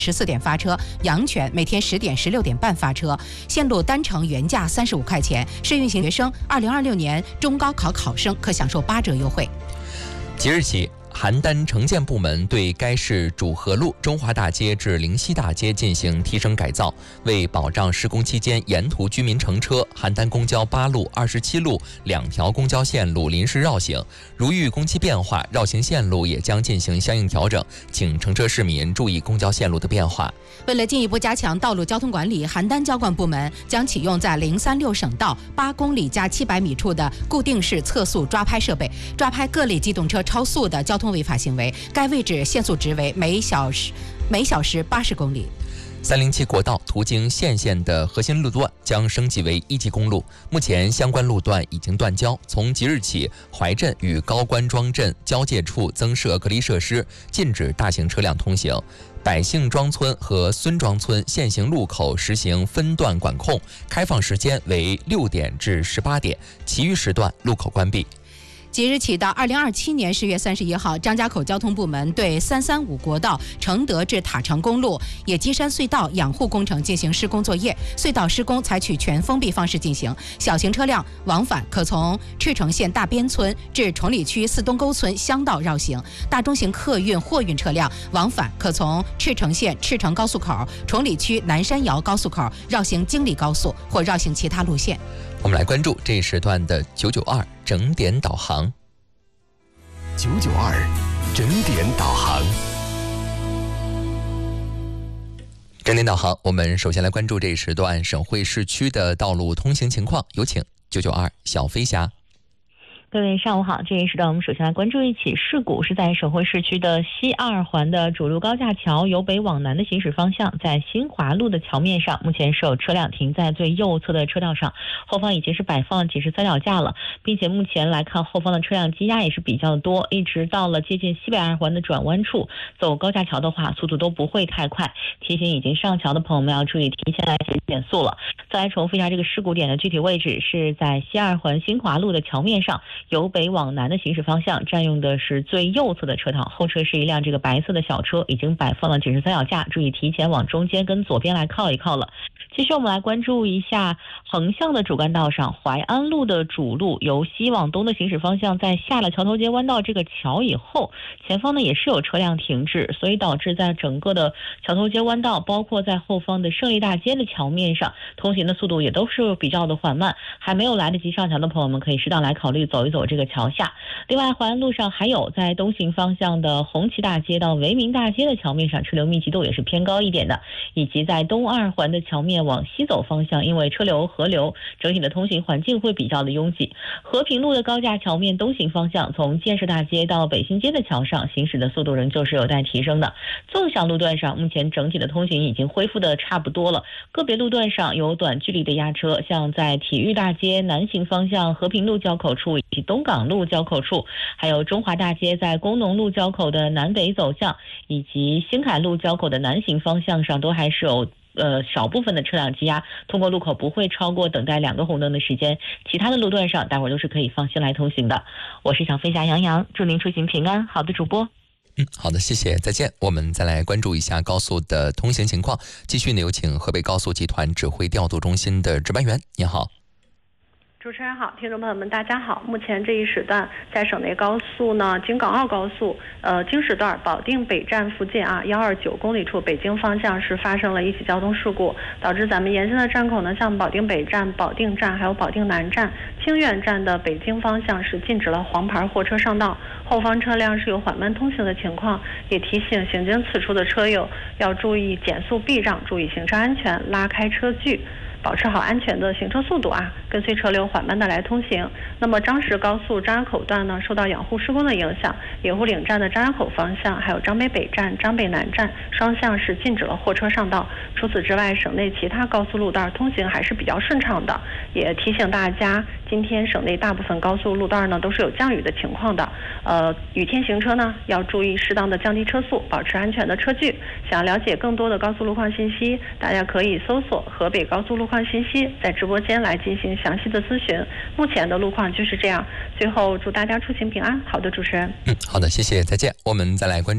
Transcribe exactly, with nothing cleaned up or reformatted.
十四点发车，阳泉每天十点、十六点半发车，线路单程原价三十五块钱。试运行学生，二零二六年中高考考生可享受八折优惠。 即日起，邯郸城建部门对该市主河路中华大街至灵溪大街进行提升改造，为保障施工期间沿途居民乘车，邯郸公交八路、二十七路两条公交线路临时绕行。如遇工期变化，绕行线路也将进行相应调整，请乘车市民注意公交线路的变化。 为了进一步加强道路交通管理，邯郸交管部门将启用在零三六省道八公里加七百米处的固定式测速抓拍设备，抓拍各类机动车超速的交通违法行为。该位置限速值为每小时每小时八十公里。 三零七国道途经县县的核心路段将升级为一级公路，目前相关路段已经断交。从即日起，怀镇与高官庄镇交界处增设隔离设施，禁止大型车辆通行。百姓庄村和孙庄村现行路口实行分段管控，开放时间为六点至十八点，其余时段路口关闭。 即日起到二零二七年十月三十一号，张家口交通部门对三三五国道承德至塔城公路野鸡山隧道养护工程进行施工作业，隧道施工采取全封闭方式进行，小型车辆往返可从赤城县大边村至崇礼区四东沟村乡道绕行，大中型客运货运车辆往返可从赤城县赤城高速口、崇礼区南山窑高速口绕行京丽高速或绕行其他路线。 我们来关注这一时段的九九二整点导航。 九九二整点导航。 整点导航，我们首先来关注这一时段省会市区的道路通行情况，有请九九二小飞侠。 各位上午好，这一时段我们首先来关注一起事故，是在省会市区的西二环的主路高架桥由北往南的行驶方向，在新华路的桥面上，目前是有车辆停在最右侧的车道上，后方已经是摆放了几十三脚架了，并且目前来看后方的车辆积压也是比较多，一直到了接近西北二环的转弯处，走高架桥的话速度都不会太快，提醒已经上桥的朋友们要注意提前来减速了。再来重复一下这个事故点的具体位置，是在西二环新华路的桥面上，由北往南的行驶方向，占用的是最右侧的车道，后车是一辆这个白色的小车，已经摆放了几十三脚架，注意提前往中间跟左边来靠一靠了。其实我们来关注一下横向的主干道上，淮安路的主路由西往东的行驶方向，在下了桥头街弯道这个桥以后，前方呢也是有车辆停滞，所以导致在整个的桥头街弯道，包括在后方的胜利大街的桥面上，通行的速度也都是比较的缓慢，还没有来得及上桥的朋友们可以适当来考虑走一走这个桥下。另外淮安路上还有在东行方向的红旗大街到维明大街的桥面上，车流密集度也是偏高一点的，以及在东二环的桥面往西走方向，因为车流河流整体的通行环境会比较的拥挤。和平路的高架桥面东行方向，从建设大街到北新街的桥上行驶的速度仍旧是有待提升的。纵向路段上目前整体的通行已经恢复的差不多了，个别路段上有短距离的压车，像在体育大街南行方向和平路交口处以及东港路交口处，还有中华大街在工农路交口的南北走向，以及新凯路交口的南行方向上，都还是有呃少部分的车辆积压，通过路口不会超过等待两个红灯的时间，其他的路段上待会儿都是可以放心来通行的。我是小飞侠杨洋，祝您出行平安。好的，主播。 嗯，好的，谢谢，再见。我们再来关注一下高速的通行情况，继续呢有请河北高速集团指挥调度中心的值班员，您好。 主持人好，听众朋友们大家好。目前这一时段在省内高速呢，京港澳高速呃京石段保定北站附近啊幺二九公里处北京方向是发生了一起交通事故，导致咱们沿线的站口呢，像保定北站、保定站还有保定南站、清苑站的北京方向是禁止了黄牌货车上道，后方车辆是有缓慢通行的情况，也提醒行经此处的车友要注意减速避让，注意行车安全，拉开车距，保持好安全的行车速度啊，跟随车流缓慢的来通行。那么张石高速张家口段呢，受到养护施工的影响，野狐岭站的张家口方向，还有张北北站、张北南站双向是禁止了货车上道。除此之外，省内其他高速路段通行还是比较顺畅的。也提醒大家，今天省内大部分高速路段呢都是有降雨的情况的，呃，雨天行车呢要注意适当的降低车速，保持安全的车距。想了解更多的高速路况信息，大家可以搜索河北高速路况信息，在直播间来进行详细的咨询。目前的路况就是这样。最后祝大家出行平安。好的，主持人。 嗯，好的，谢谢，再见。我们再来关注